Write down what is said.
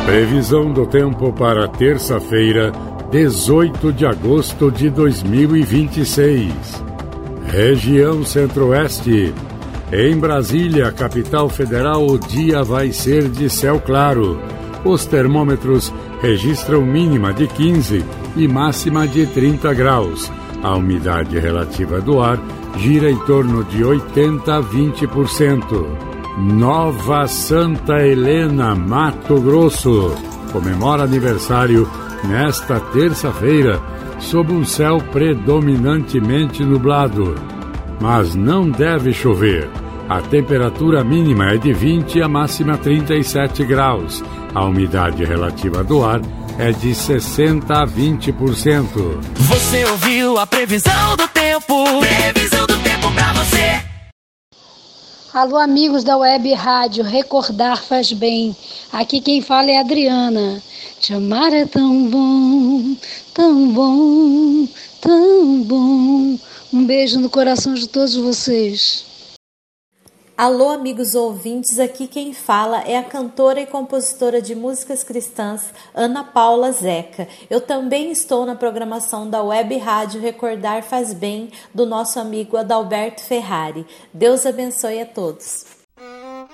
Previsão do tempo para terça-feira, 18 de agosto de 2026. Região Centro-Oeste. Em Brasília, capital federal, o dia vai ser de céu claro. Os termômetros registram mínima de 15 e máxima de 30 graus. A umidade relativa do ar gira em torno de 80% a 20%. Nova Santa Helena, Mato Grosso, comemora aniversário nesta terça-feira, sob um céu predominantemente nublado. Mas não deve chover. A temperatura mínima é de 20 e a máxima 37 graus. A umidade relativa do ar é de 60% a 20%. Você ouviu a previsão do tempo? Previsão do tempo pra você. Alô, amigos da Web Rádio, recordar faz bem. Aqui quem fala é a Adriana. Te amar é tão bom, tão bom, tão bom. Um beijo no coração de todos vocês. Alô, amigos ouvintes, aqui quem fala é a cantora e compositora de músicas cristãs Ana Paula Zeca. Eu também estou na programação da Web Rádio Recordar Faz Bem, do nosso amigo Adalberto Ferrari. Deus abençoe a todos.